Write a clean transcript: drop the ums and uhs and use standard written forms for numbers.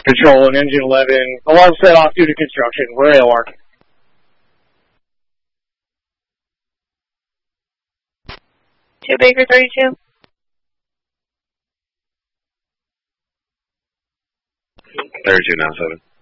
Control and Engine 11. Alarm set off due to construction. We're AOR. 2 Baker 32. 3297.